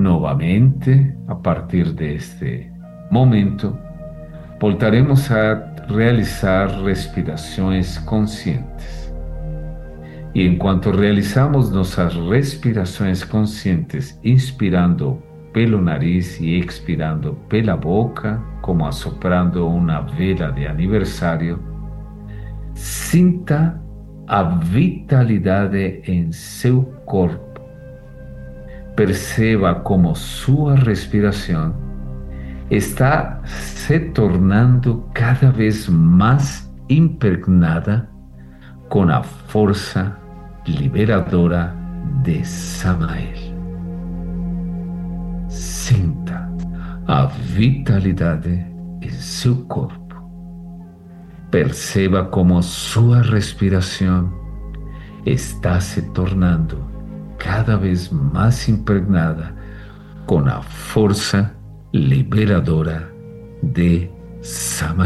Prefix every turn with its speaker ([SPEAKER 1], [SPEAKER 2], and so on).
[SPEAKER 1] Nuevamente, a partir de este momento, voltaremos a realizar respiraciones conscientes. Y en cuanto realizamos nuestras respiraciones conscientes, inspirando pelo nariz y expirando pela boca, como assoprando una vela de aniversario, sinta a vitalidade em seu corpo. Perceba como sua respiração está se tornando cada vez mais impregnada com a força liberadora de Samael. Sinta a vitalidade em seu corpo. Perceba como sua respiração está se tornando cada vez mais impregnada com a força liberadora de Samael.